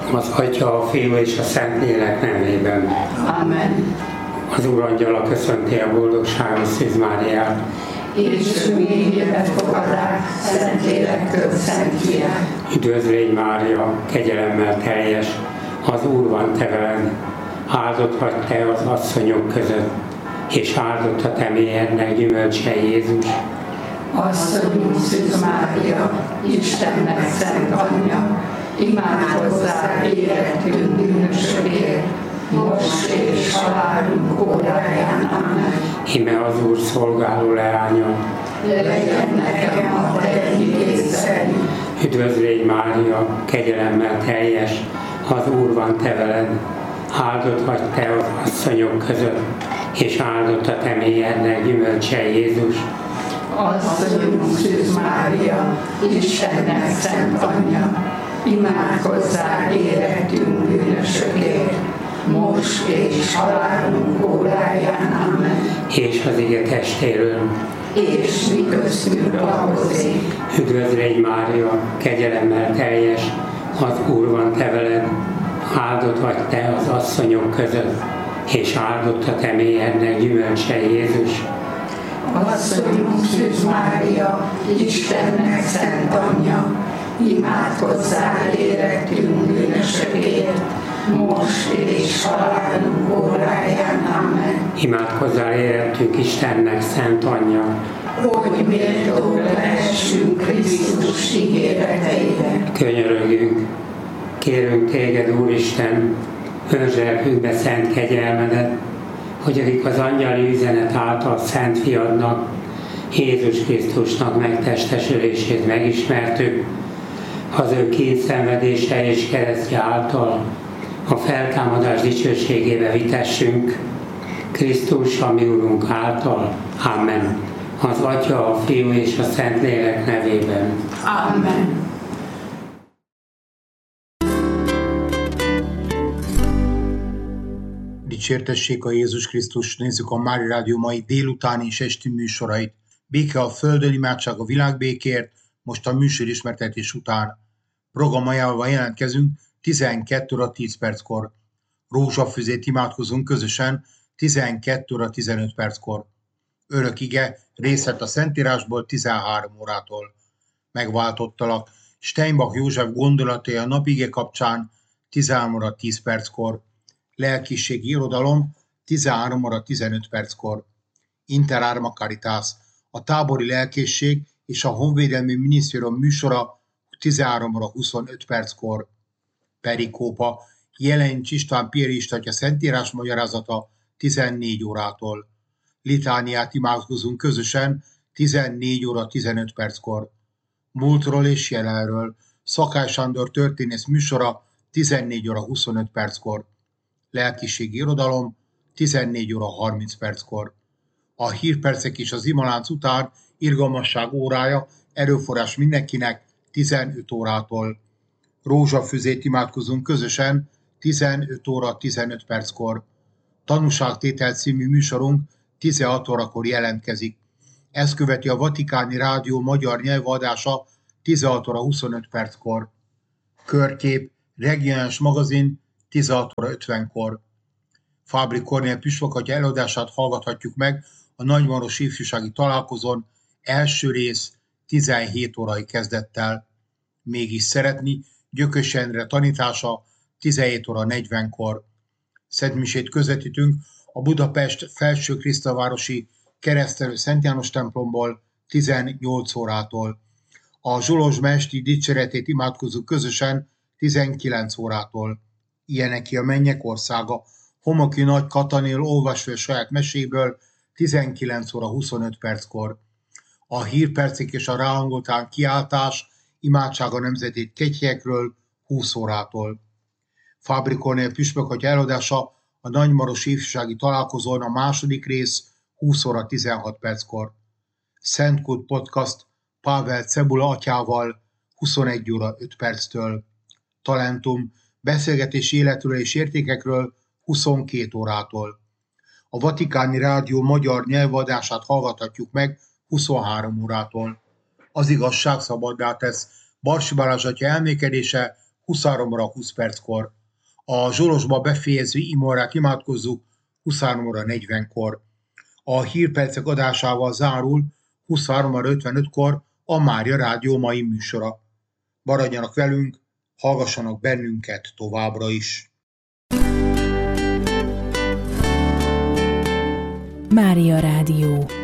Az Atya, a Fiú és a Szentlélek nevében. Amen. Az Úr angyala köszönti a boldogságos Szűz Máriát. És ő élet fogadák, Szentlélektől szent fiát. Üdvözlégy Mária, kegyelemmel teljes, az Úr van te veled. Áldott vagy te az asszonyok között, és áldott a te mélyednek gyümölcse Jézus. Asszonyunk Szűz Mária, Istennek szent anyja, imádkozzál érettünk bűnösökért, most és halálunk óráján. Amen. Íme az Úr szolgáló leánya. Legyen nekem a te igéd szerint. Üdvözlégy Mária, kegyelemmel teljes, az Úr van te veled. Áldott vagy te az asszonyok között, és áldott a te mélyednek gyümölcse Jézus. Asszonyunk Szűz Mária, Istennek szent anyja, imádkozzál érettünk bűnösökért, most és halálunk óráján. Amen. És az ige testéről. És mi köztünk lakozik. Üdvözlégy Mária, kegyelemmel teljes, az Úr van te veled. Áldott vagy te az asszonyok között, és áldott a te mélyednek gyümölcse Jézus. Asszonyunk Szűz Mária, Istennek szent anyja, imádkozzál érettünk bűnösökért, most és halálunk óráján. Amen. Imádkozzál érettünk Istennek szent anyja. Hogy méltók lehessünk Krisztus ígéreteire. Könyörögjünk, kérünk téged, Úristen, öntsd lelkünkbe szent kegyelmedet, hogy akik az angyali üzenet által szent fiadnak, Jézus Krisztusnak megtestesülését megismertük, az ő kényszenvedése és keresztje által a feltámadás dicsőségébe vitessünk, Krisztus, a mi Urunk által. Amen. Az Atya, a Fiú és a Szentlélek nevében. Amen. Dicsértessék a Jézus Krisztus, nézzük a Mária Rádió mai délutáni és esti műsorait. Béke a földön, imádság a világbékért, most a műsorismertetés után. Programajával jelentkezünk 12 óra 10 perckor. Rózsafüzét imádkozunk közösen 12 óra 15 perckor. Örök ige, részlet a Szentírásból 13 órától. Megváltottalak. Steinbach József gondolatai a napige kapcsán 13 óra 10 perckor. Lelkiségi irodalom 13 óra 15 perckor. Inter Arma Caritas, a tábori lelkészség és a honvédelmi minisztérium műsora 13 óra 25 perckor. Perikópa, Jelencs István piarista atya szentírás magyarázata 14 órától. Litániát imádkozunk közösen 14 óra 15 perckor. Múltról és jelenről Szakály Sándor történész műsora 14 óra 25 perckor. Lelkiségi irodalom 14 óra 30 perckor. A hírpercek és az imalánc után irgalmasság órája, erőforrás mindenkinek 15 órától. Rózsafüzét imádkozunk közösen 15 óra 15 perckor. Tanúságtétel című műsorunk 16 órakor jelentkezik. Ezt követi a Vatikáni Rádió magyar nyelvadása 16 óra 25 perckor. Körkép, regionális magazin 16 óra 50-kor. Fábri Kornél püspök atya előadását hallgathatjuk meg a Nagymarosi ifjúsági találkozón, első rész 17 órai kezdettel. Mégis szeretni, Gyökös Endre tanítása 17 óra 40-kor. Szentmisét közvetítünk a Budapest Felsőkrisztavárosi Keresztelő Szent János templomból 18 órától. A Zsolozsma esti dicséretét imádkozunk közösen 19 órától. Ilyeneké a mennyek országa. Homoki Nagy Katanél olvasva saját meséből 19 óra 25 perckor. A hírpercek és a ráhangoltán kiáltás, imádság a nemzeti kegyekről 20 órától. Fábri Kornél püspök atya előadása a Nagymarosi ifjúsági találkozón, a második rész 20 óra 16 perckor. Szentkút podcast Pável Cebula atyával 21 óra 5 perctől. Talentum beszélgetési életről és értékekről 22 órától. A Vatikáni Rádió magyar nyelvadását hallgathatjuk meg 23 órától. Az igazság szabaddá tesz. Barsi Balázs atya elmékedése 23 óra 20 perckor. A Zsolosba befejező imórát imádkozzuk 23 óra 40-kor. A hírpercek adásával zárul 23 óra 55-kor a Mária Rádió mai műsora. Maradjanak velünk, hallgassanak bennünket továbbra is. Mária Rádió.